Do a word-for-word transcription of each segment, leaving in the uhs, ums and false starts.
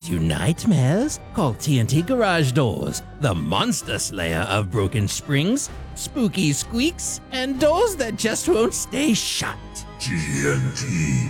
you nightmares? Call T N T Garage Doors, the monster slayer of broken springs, spooky squeaks, and doors that just won't stay shut. T N T.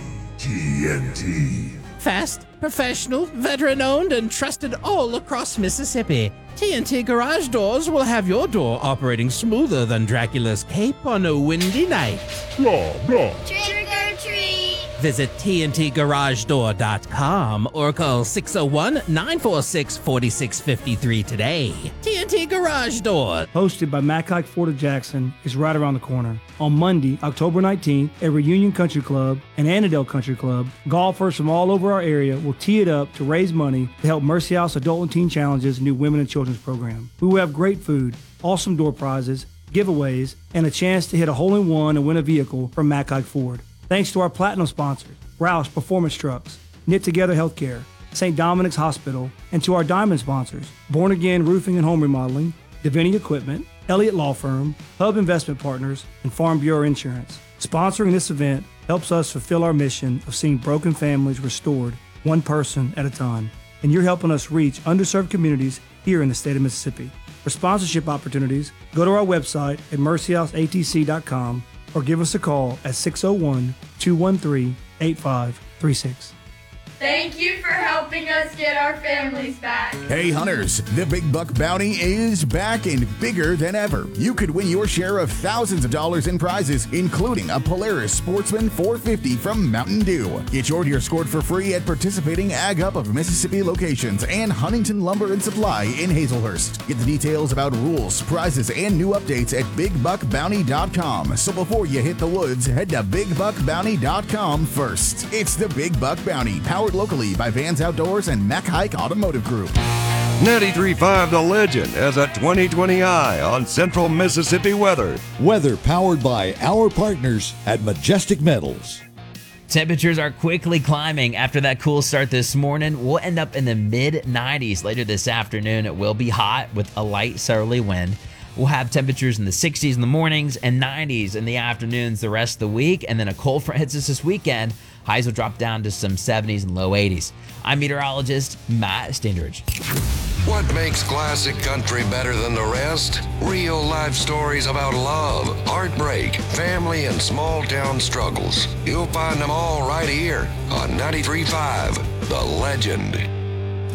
T N T. Fast, professional, veteran-owned, and trusted all across Mississippi. T N T Garage Doors will have your door operating smoother than Dracula's cape on a windy night. Blah, blah. Trick or treat! Visit T N T garage door dot com or call six oh one, nine four six, four six five three today. T N T Garage Door. Hosted by Mac Hike Ford of Jackson, is right around the corner. On Monday, October nineteenth, at Reunion Country Club and Annandale Country Club, golfers from all over our area will tee it up to raise money to help Mercy House Adult and Teen Challenge's new Women and Children's program. We will have great food, awesome door prizes, giveaways, and a chance to hit a hole-in-one and win a vehicle from Mac Hike Ford. Thanks to our platinum sponsors, Roush Performance Trucks, Knit Together Healthcare, Saint Dominic's Hospital, and to our diamond sponsors, Born Again Roofing and Home Remodeling, Deviney Equipment, Elliott Law Firm, Hub Investment Partners, and Farm Bureau Insurance. Sponsoring this event helps us fulfill our mission of seeing broken families restored one person at a time. And you're helping us reach underserved communities here in the state of Mississippi. For sponsorship opportunities, go to our website at mercy house a t c dot com or give us a call at six oh one, two one three, eight five three six. Thank you for helping us get our families back. Hey hunters, the Big Buck Bounty is back and bigger than ever. You could win your share of thousands of dollars in prizes, including a Polaris Sportsman four fifty from Mountain Dew. Get your deer scored for free at participating Ag Up of Mississippi locations and Huntington Lumber and Supply in Hazelhurst. Get the details about rules, prizes, and new updates at big buck bounty dot com. So before you hit the woods, head to big buck bounty dot com first. It's the Big Buck Bounty, powered locally by Vans Outdoors and Mac Hike Automotive Group. ninety-three point five The Legend has a twenty twenty eye on Central Mississippi weather. Weather powered by our partners at Majestic Metals. Temperatures are quickly climbing after that cool start this morning. We'll end up in the mid nineties later this afternoon. It will be hot with a light southerly wind. We'll have temperatures in the sixties in the mornings and nineties in the afternoons the rest of the week. And then a cold front hits us this weekend. Highs will drop down to some seventies and low eighties. I'm meteorologist Matt Standridge. What makes classic country better than the rest? Real life stories about love, heartbreak, family, and small town struggles. You'll find them all right here on ninety-three point five The Legend.